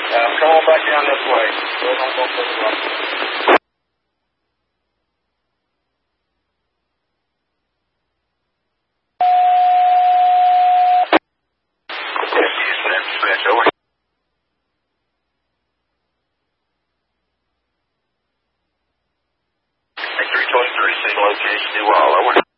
Come on back down this way. Don't go this way. Over. 323, single location, New Wall, over.